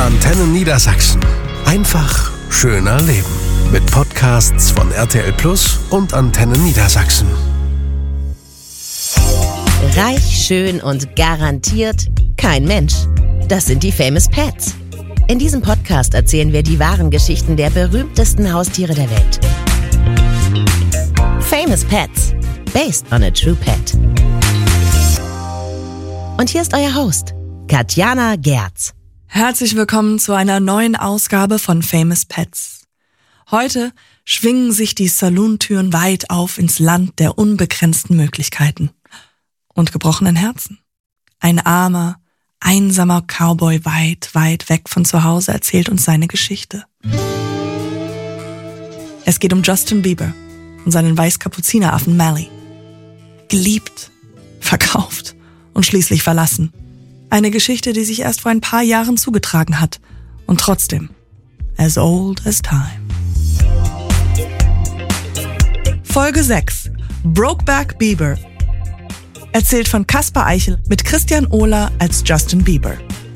Antenne Niedersachsen. Einfach schöner leben. Mit Podcasts von RTL Plus und Antenne Niedersachsen. Reich, schön und garantiert kein Mensch. Das sind die Famous Pets. In diesem Podcast erzählen wir die wahren Geschichten der berühmtesten Haustiere der Welt. Famous Pets. Based on a true pet. Und hier ist euer Host, Katjana Gerz. Herzlich willkommen zu einer neuen Ausgabe von Famous Pets. Heute schwingen sich die Saloon-Türen weit auf ins Land der unbegrenzten Möglichkeiten und gebrochenen Herzen. Ein armer, einsamer Cowboy weit, weit weg von zu Hause erzählt uns seine Geschichte. Es geht um Justin Bieber und seinen Weißkapuzineraffen Mally. Geliebt, verkauft und schließlich verlassen. Eine Geschichte, die sich erst vor ein paar Jahren zugetragen hat und trotzdem as old as time. Folge 6. Brokeback Bieber. Erzählt von Kaspar Eichel mit Christian Ohler als Justin Bieber.